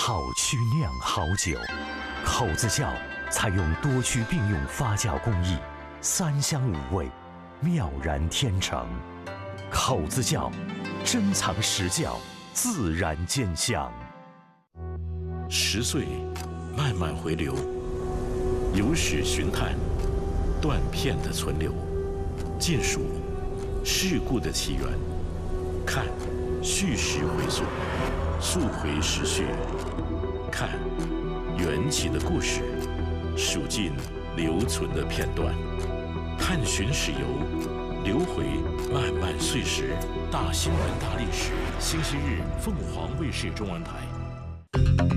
好曲酿好酒，口子窖采用多区并用发酵工艺，3香5味，妙然天成。口子窖珍藏实窖，自然见香。 10岁慢慢回流，有史寻探，断片的存留，尽数事故的起源，看叙事回溯，溯回时序，看缘起的故事，数尽留存的片段，探寻史游，流回漫漫岁时。大新闻大历史，星期日凤凰卫视中文台。